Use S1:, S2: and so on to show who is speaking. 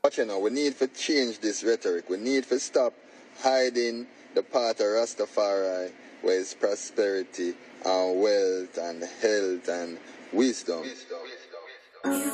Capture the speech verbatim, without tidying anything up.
S1: But you know, we need to change this rhetoric. We need to stop hiding the part of Rastafari where it's prosperity and wealth and health and wisdom. wisdom.